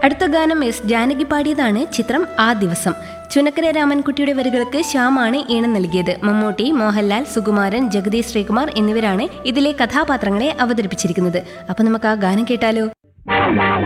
അടുത്ത ഗാനം എസ് ജാനകി പാടിയതാണ്. ചിത്രം ആ ദിവസം. ചുനക്കര രാമൻകുട്ടിയുടെ വരികൾക്ക് ശ്യാമാണ് ഈണം നൽകിയത്. മമ്മൂട്ടി, മോഹൻലാൽ, സുകുമാരൻ, ജഗദീഷ് ശ്രീകുമാർ എന്നിവരാണ് ഇതിലെ കഥാപാത്രങ്ങളെ അവതരിപ്പിച്ചിരിക്കുന്നത്. അപ്പൊ നമുക്ക് ആ ഗാനം കേട്ടാലോ.